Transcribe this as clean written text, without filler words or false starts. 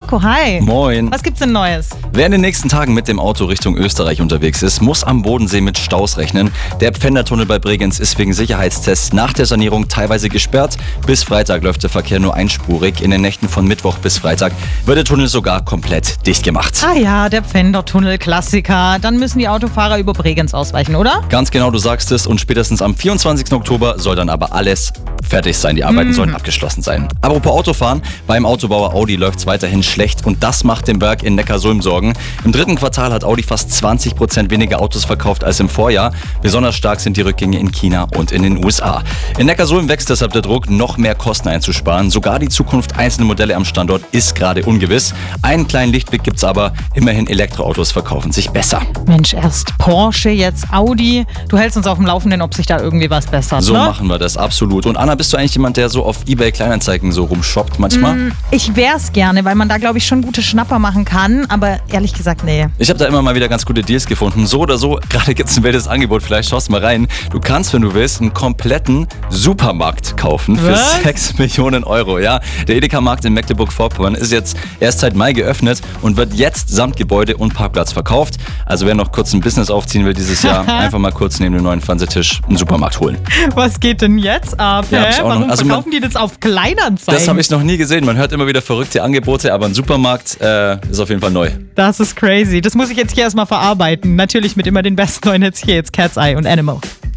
Marco, hi. Moin. Was gibt's denn Neues? Wer in den nächsten Tagen mit dem Auto Richtung Österreich unterwegs ist, muss am Bodensee mit Staus rechnen. Der Pfändertunnel bei Bregenz ist wegen Sicherheitstests nach der Sanierung teilweise gesperrt. Bis Freitag läuft der Verkehr nur einspurig. In den Nächten von Mittwoch bis Freitag wird der Tunnel sogar komplett dicht gemacht. Ah ja, der Pfändertunnel, Klassiker. Dann müssen die Autofahrer über Bregenz ausweichen, oder? Ganz genau, du sagst es. Und spätestens am 24. Oktober soll dann aber alles fertig sein. Die Arbeiten sollen abgeschlossen sein. Apropos Autofahren, beim Autobauer Audi läuft es weiterhin schlecht und das macht dem Werk in Neckarsulm Sorgen. Im dritten Quartal hat Audi fast 20% weniger Autos verkauft als im Vorjahr. Besonders stark sind die Rückgänge in China und in den USA. In Neckarsulm wächst deshalb der Druck, noch mehr Kosten einzusparen. Sogar die Zukunft einzelner Modelle am Standort ist gerade ungewiss. Einen kleinen Lichtblick gibt's aber, immerhin Elektroautos verkaufen sich besser. Mensch, erst Porsche, jetzt Audi. Du hältst uns auf dem Laufenden, ob sich da irgendwie was bessert, So ne? machen wir das, absolut. Und Anna, bist du eigentlich jemand, der so auf eBay Kleinanzeigen so rumshoppt manchmal? Ich wär's gerne, weil man da, glaube ich, schon gute Schnapper machen kann. Aber ehrlich gesagt, nee. Ich habe da immer mal wieder ganz gute Deals gefunden. So oder so, gerade gibt es ein wildes Angebot, vielleicht schaust du mal rein. Du kannst, wenn du willst, einen kompletten Supermarkt kaufen für Was? 6 Millionen Euro. Ja, der Edeka-Markt in Mecklenburg-Vorpommern ist jetzt erst seit Mai geöffnet und wird jetzt samt Gebäude und Parkplatz verkauft. Also wer noch kurz ein Business aufziehen will dieses Jahr, einfach mal kurz neben dem neuen Fernsehtisch einen Supermarkt holen. Was geht denn jetzt ab? Ja, hab ich auch noch. Warum Also verkaufen die das auf Kleinanzeigen? Das habe ich noch nie gesehen. Man hört immer wieder verrückte Angebote, aber ein Supermarkt ist auf jeden Fall neu. Das ist crazy. Das muss ich jetzt hier erstmal verarbeiten. Natürlich mit immer den besten neuen Hits hier. Jetzt Cat's Eye und Animal.